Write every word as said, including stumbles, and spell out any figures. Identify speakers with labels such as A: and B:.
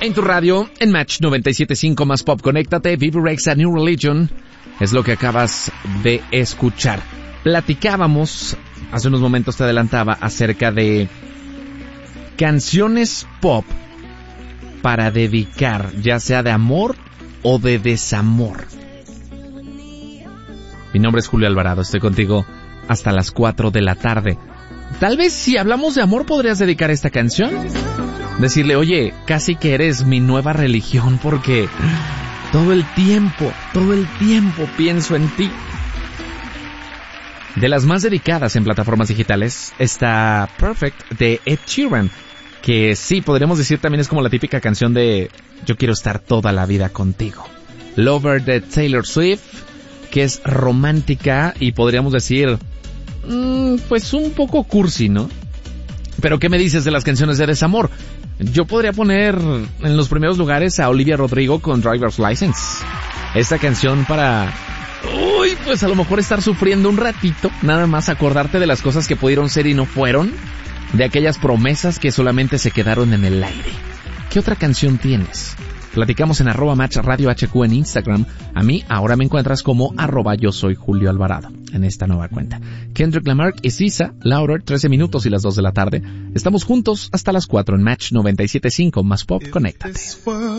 A: en tu radio, en Match noventa y siete punto cinco más pop. Conéctate, Vivi Rex a New Religion es lo que acabas de escuchar. Platicábamos, hace unos momentos te adelantaba, acerca de canciones pop para dedicar, ya sea de amor o de desamor. Mi nombre es Julio Alvarado, estoy contigo hasta las cuatro de la tarde. Tal vez si hablamos de amor podrías dedicar esta canción. Decirle, oye, casi que eres mi nueva religión porque todo el tiempo, todo el tiempo pienso en ti. De las más dedicadas en plataformas digitales está Perfect de Ed Sheeran, que sí, podríamos decir también es como la típica canción de yo quiero estar toda la vida contigo. Lover de Taylor Swift, que es romántica y podríamos decir, mmm, pues un poco cursi, ¿no? Pero ¿qué me dices de las canciones de desamor? Yo podría poner en los primeros lugares a Olivia Rodrigo con Driver's License. Esta canción para, uy, pues a lo mejor estar sufriendo un ratito, nada más acordarte de las cosas que pudieron ser y no fueron, de aquellas promesas que solamente se quedaron en el aire. ¿Qué otra canción tienes? Platicamos en arroba match radio H Q en Instagram. A mí ahora me encuentras como arroba yo soy Julio Alvarado en esta nueva cuenta. Kendrick Lamar y Sisa, Louder, trece minutos y las dos de la tarde. Estamos juntos hasta las cuatro en Match noventa y siete punto cinco más pop. Conéctate.